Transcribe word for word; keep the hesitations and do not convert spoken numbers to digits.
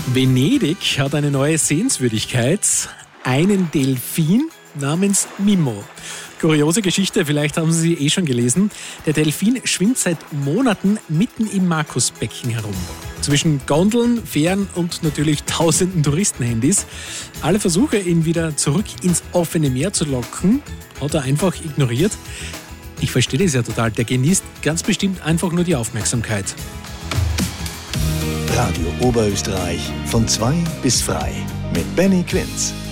Venedig hat eine neue Sehenswürdigkeit, einen Delfin namens Mimo. Kuriose Geschichte, vielleicht haben Sie sie eh schon gelesen. Der Delfin schwimmt seit Monaten mitten im Markusbecken herum. Zwischen Gondeln, Fähren und natürlich tausenden Touristenhandys. Alle Versuche, ihn wieder zurück ins offene Meer zu locken, hat er einfach ignoriert. Ich verstehe das ja total. Der genießt ganz bestimmt einfach nur die Aufmerksamkeit. Radio Oberösterreich von zwei bis frei mit Benny Quinz.